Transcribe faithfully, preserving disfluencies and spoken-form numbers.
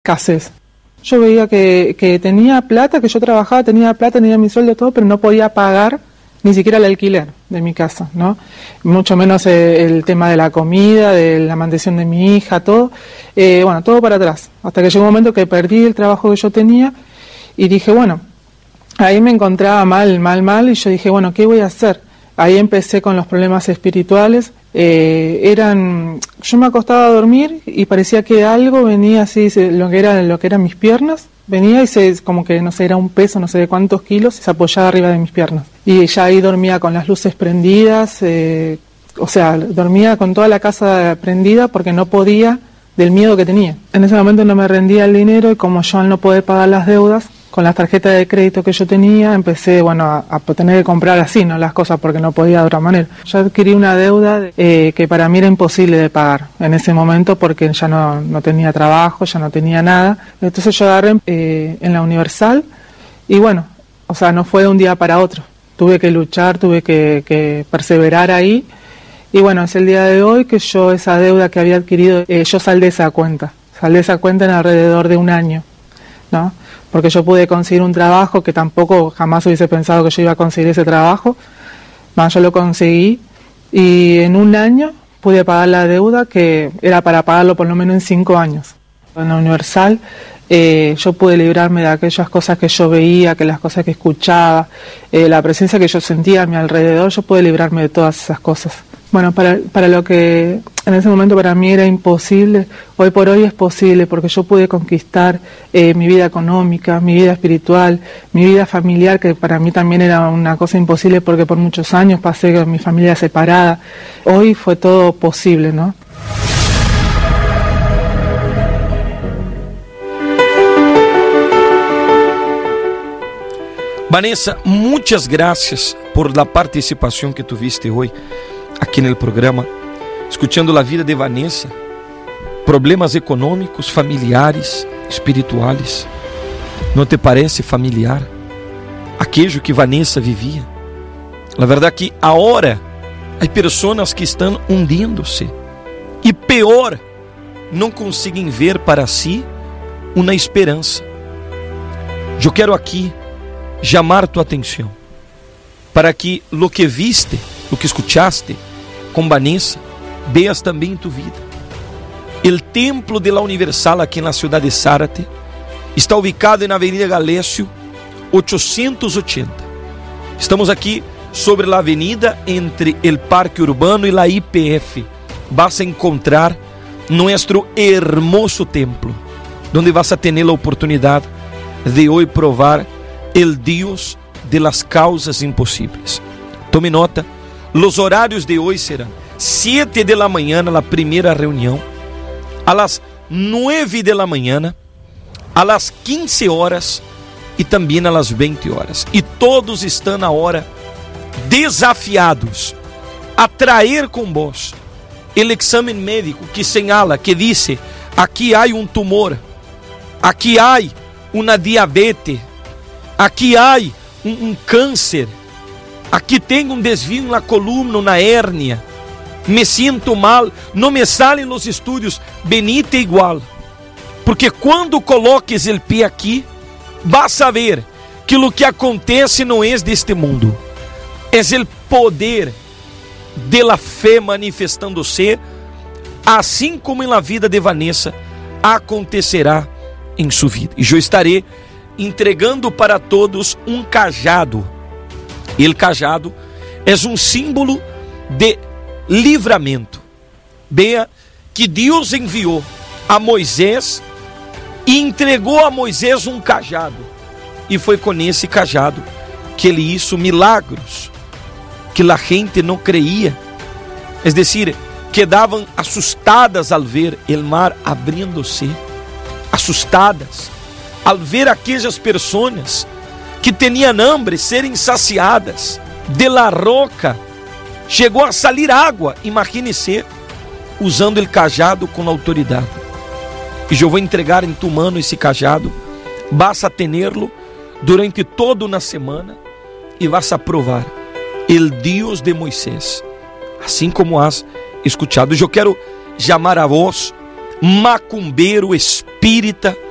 escasez. Yo veía que, que tenía plata, que yo trabajaba, tenía plata, tenía mi sueldo, todo, pero no podía pagar ni siquiera el alquiler de mi casa, ¿no? Mucho menos eh, el tema de la comida, de la mantención de mi hija, todo. Eh, bueno, todo para atrás. Hasta que llegó un momento que perdí el trabajo que yo tenía y dije, bueno, ahí me encontraba mal, mal, mal, y yo dije, bueno, ¿qué voy a hacer? Ahí empecé con los problemas espirituales. Eh, eran, yo me acostaba a dormir y parecía que algo venía así, lo que era, lo que eran mis piernas, venía y se, como que no sé, era un peso, no sé de cuántos kilos, y se apoyaba arriba de mis piernas. Y ya ahí dormía con las luces prendidas, eh, o sea, dormía con toda la casa prendida porque no podía, del miedo que tenía. En ese momento no me rendía el dinero y como yo al no poder pagar las deudas, con las tarjetas de crédito que yo tenía, empecé, bueno, a, a tener que comprar así, ¿no? Las cosas porque no podía de otra manera. Yo adquirí una deuda eh, que para mí era imposible de pagar en ese momento porque ya no, no tenía trabajo, ya no tenía nada. Entonces yo agarré eh, en la Universal y bueno, o sea, no fue de un día para otro. Tuve que luchar, tuve que, que perseverar ahí. Y bueno, es el día de hoy que yo esa deuda que había adquirido, eh, yo saldé esa cuenta. Saldé esa cuenta en alrededor de un año, ¿no? Porque yo pude conseguir un trabajo que tampoco jamás hubiese pensado que yo iba a conseguir ese trabajo. Más, yo lo conseguí y en un año pude pagar la deuda que era para pagarlo por lo menos en cinco años. En la Universal eh, yo pude librarme de aquellas cosas que yo veía, que las cosas que escuchaba, eh, la presencia que yo sentía a mi alrededor, yo pude librarme de todas esas cosas. Bueno, para, para lo que en ese momento para mí era imposible, hoy por hoy es posible porque yo pude conquistar eh, mi vida económica, mi vida espiritual, mi vida familiar, que para mí también era una cosa imposible porque por muchos años pasé con mi familia separada. Hoy fue todo posible, ¿no? Vanessa, muchas gracias por la participación que tuviste hoy aqui no programa, escutando a vida de Vanessa, problemas econômicos, familiares, espirituais. Não te parece familiar aquilo que Vanessa vivia? A verdade é que agora há pessoas que estão hundindo-se e pior, não conseguem ver para si uma esperança. Eu quero aqui chamar tua atenção para que lo que viste, lo que escuchaste com Vanessa, veas também em tu vida. O templo de la Universal aqui na cidade de Zárate está ubicado na Avenida Galécio oitocentos e oitenta. Estamos aqui sobre a avenida entre o Parque Urbano e a I P F. Vas a encontrar nosso hermoso templo, onde vas a ter a oportunidade de hoje provar o Deus de las causas impossíveis. Tome nota. Los horários de hoje serão sete de la manhã na primeira reunião, a las nueve de la manhã, a las quinze horas e também a las vinte horas. E todos estão na hora desafiados a trazer com vós o exame médico que señala, que diz: aqui há um tumor, aqui há uma diabetes, aqui há um, um câncer, aqui tenho um desvio na coluna, na hérnia, me sinto mal, não me salem os estudos, venite igual. Porque quando coloques o pé aqui, vas saber que o que acontece não é deste mundo, é o poder de la fé manifestando-se, assim como na vida de Vanessa acontecerá em sua vida. E eu estarei entregando para todos um cajado. El cajado é um símbolo de livramento. Veja que Deus enviou a Moisés e entregou a Moisés um cajado. E foi com esse cajado que ele hizo milagros que a gente não creía. Es decir, quedavam assustadas al ver el mar abrindo-se, assustadas al ver aquelas pessoas que tinham hambre serem saciadas. De la roca chegou a salir água, imagine-se, usando o cajado com autoridade. E eu vou entregar em tu mano esse cajado, vas a tenerlo durante toda uma semana e vas a provar el Deus de Moisés, assim como has escuchado. Eu quero chamar a vós, macumbeiro, espírita,